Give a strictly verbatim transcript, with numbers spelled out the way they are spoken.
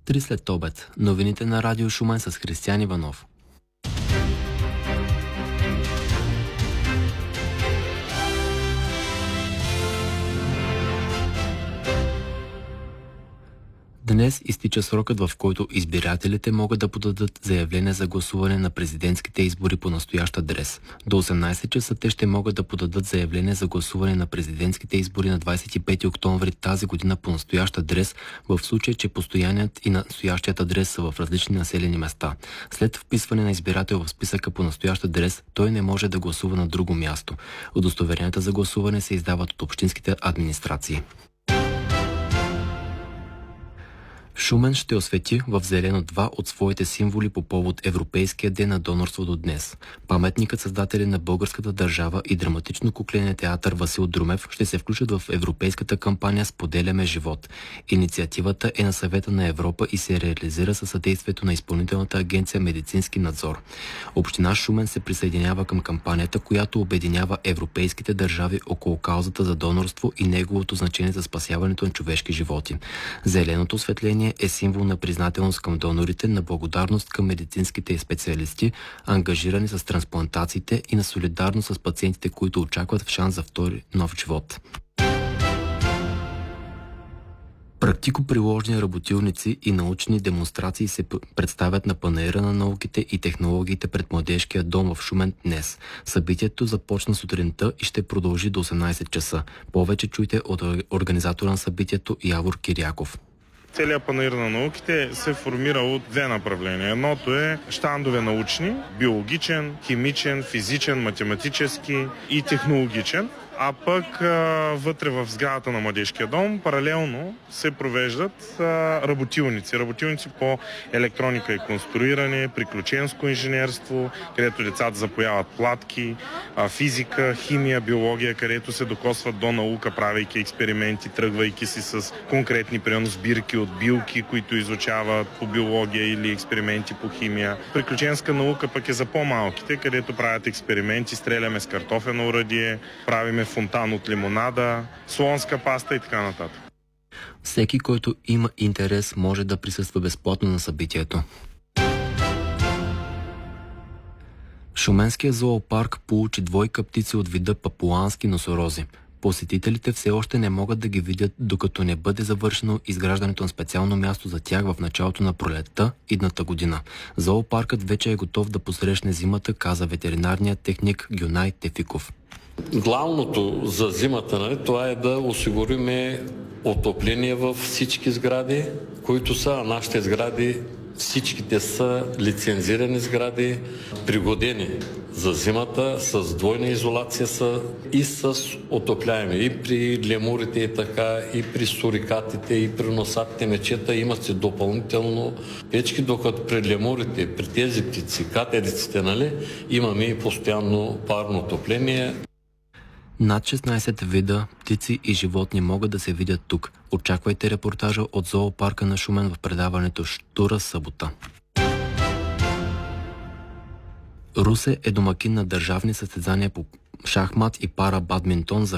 Три след обед. Новините на Радио Шумен с Християн Иванов. Днес изтича срокът, в който избирателите могат да подадат заявление за гласуване на президентските избори по настоящ адрес. До осемнайсет часа те ще могат да подадат заявление за гласуване на президентските избори на двайсет и пети октомври тази година по настоящ адрес, в случай, че постоянният и настоящият адрес са в различни населени места. След вписване на избирател в списъка по настоящ адрес, той не може да гласува на друго място. Удостоверенията за гласуване се издават от общинските администрации. Шумен ще освети в зелено два от своите символи по повод Европейския ден на донорство до днес. Паметникът създатели на българската държава и драматично-кукления театър Васил Друмев ще се включат в европейската кампания "Споделяме живот". Инициативата е на Съвета на Европа и се реализира със съдействието на Изпълнителната агенция "Медицински надзор". Община Шумен се присъединява към кампанията, която обединява европейските държави около каузата за донорство и неговото значение за спасяването на човешки животи. Зеленото осветление е символ на признателност към донорите, на благодарност към медицинските специалисти, ангажирани с трансплантациите, и на солидарност с пациентите, които очакват в шанс за втори нов живот. Практико-приложни работилници и научни демонстрации се представят на Панаира на науките и технологиите пред Младежкия дом в Шумен днес. Събитието започна сутринта и ще продължи до осемнайсет часа. Повече чуйте от организатора на събитието Явор Киряков. Целият Панаир на науките се формира от две направления. Едното е щандове научни, биологичен, химичен, физичен, математически и технологичен. А пък а, вътре в сградата на Младежкия дом паралелно се провеждат а, работилници. Работилници по електроника и конструиране, приключенско инженерство, където децата запояват платки, а, физика, химия, биология, където се докосват до наука, правейки експерименти, тръгвайки си с конкретни примерно сбирки от билки, които изучават по биология или експерименти по химия. Приключенска наука пък е за по-малките, където правят експерименти, стреляме с картофено оръдие, правиме фонтан от лимонада, слонска паста и така нататък. Всеки, който има интерес, може да присъства безплатно на събитието. Шуменския зоопарк получи двойка птици от вида папуански носорози. Посетителите все още не могат да ги видят, докато не бъде завършено изграждането на специално място за тях в началото на пролетта идната година. Зоопаркът вече е готов да посрещне зимата, каза ветеринарният техник Гюнай Тефиков. Главното за зимата, нали, това е да осигуриме отопление във всички сгради, които са, нашите сгради, всичките са лицензирани сгради, пригодени за зимата, с двойна изолация са и с отопляеми. И при лемурите и така, и при сурикатите, и при носатите мечета имат си допълнително печки, докато при лемурите, при тези птици, катериците, нали, имаме и постоянно парно отопление. Над шестнайсет вида птици и животни могат да се видят тук. Очаквайте репортажа от зоопарка на Шумен в предаването "Штура събота". Русе е домакин на държавни състезания по шахмат и пара бадминтон за